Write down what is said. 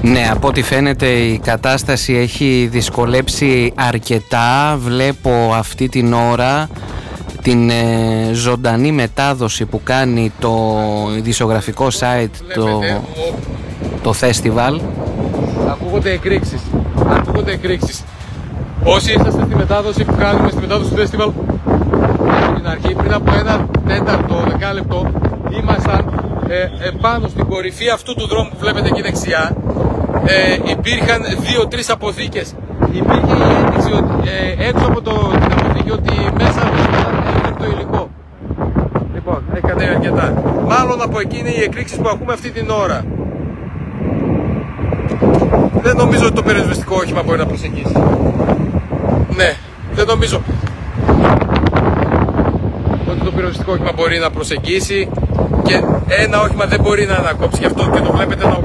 Ναι, από ό,τι φαίνεται η κατάσταση έχει δυσκολέψει αρκετά. Βλέπω αυτή την ώρα την ζωντανή μετάδοση που κάνει το ειδησιογραφικό site, το festival. Ακούγονται εκρήξεις. Όσοι είσαστε στη μετάδοση που κάνουμε, στη μετάδοση του festival, στην αρχή, πριν από ένα τέταρτο, 10 λεπτό, ήμασταν πάνω στην κορυφή αυτού του δρόμου που βλέπετε εκεί δεξιά. Υπήρχαν 2-3 αποθήκες. Υπήρχε η ένδειξη έξω από την αποθήκη ότι μέσα ήταν το υλικό. Λοιπόν, έχει κατέβει αρκετά. Μάλλον από εκεί είναι οι εκρήξεις που ακούμε αυτή την ώρα. Δεν νομίζω ότι το πυροσβεστικό όχημα μπορεί να προσεγγίσει. Ναι, δεν νομίζω ότι το πυροσβεστικό όχημα μπορεί να προσεγγίσει και ένα όχημα δεν μπορεί να ανακόψει. Γι' αυτό και το βλέπετε να